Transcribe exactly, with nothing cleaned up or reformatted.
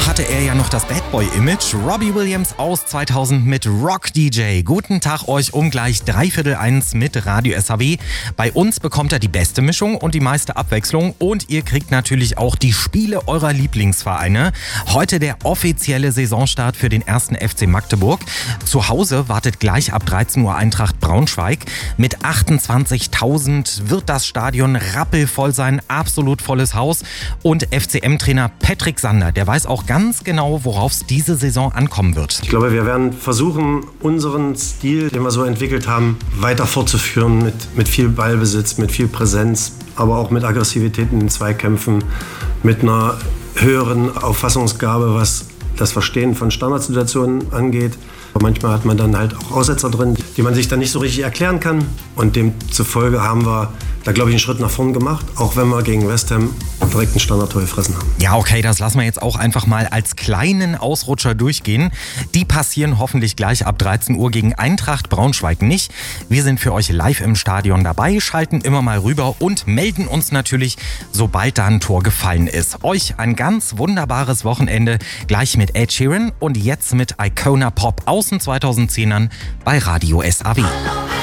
Früher hatte er ja noch das Bad Boy-Image. Robbie Williams aus zweitausend mit Rock D J. Guten Tag euch um gleich dreiviertel eins mit Radio S H W. Bei uns bekommt er die beste Mischung und die meiste Abwechslung. Und ihr kriegt natürlich auch die Spiele eurer Lieblingsvereine. Heute der offizielle Saisonstart für den ersten F C Magdeburg. Zu Hause wartet gleich ab dreizehn Uhr Eintracht Braunschweig. Mit achtundzwanzigtausend wird das Stadion rappelvoll sein. Absolut volles Haus. Und F C M-Trainer Patrick Sander, der weiß auch ganz genau, worauf es diese Saison ankommen wird. Ich glaube, wir werden versuchen, unseren Stil, den wir so entwickelt haben, weiter fortzuführen mit, mit viel Ballbesitz, mit viel Präsenz, aber auch mit Aggressivität in den Zweikämpfen, mit einer höheren Auffassungsgabe, was das Verstehen von Standardsituationen angeht. Aber manchmal hat man dann halt auch Aussetzer drin, die man sich dann nicht so richtig erklären kann. Und demzufolge haben wir da, glaube ich, einen Schritt nach vorn gemacht, auch wenn wir gegen West Ham direkt ein Standardtor gefressen haben. Ja, okay, das lassen wir jetzt auch einfach mal als kleinen Ausrutscher durchgehen. Die passieren hoffentlich gleich ab dreizehn Uhr gegen Eintracht Braunschweig nicht. Wir sind für euch live im Stadion dabei, schalten immer mal rüber und melden uns natürlich, sobald da ein Tor gefallen ist. Euch ein ganz wunderbares Wochenende, gleich mit Ed Sheeran und jetzt mit Icona Pop aus den zweitausendzehnern bei Radio S A W.